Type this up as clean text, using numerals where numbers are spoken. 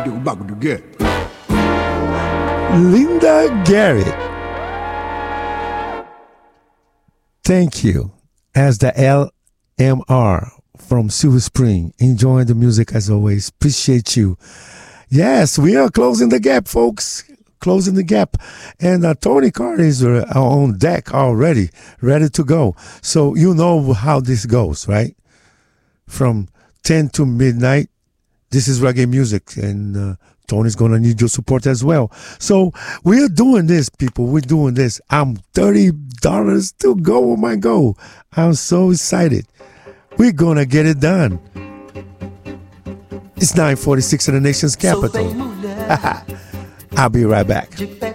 Linda Garrett. Thank you. As the LMR from Silver Spring. Enjoying the music as always. Appreciate you. Yes, we are closing the gap, folks. Closing the gap. And Tony Carter is on deck already, ready to go. So you know how this goes, right? From 10 to midnight, this is reggae music. And Tony's going to need your support as well. So we're doing this, people. We're doing this. I'm $30 to go on my goal. I'm so excited. We're going to get it done. It's 9:46 in the nation's capital. I'll be right back.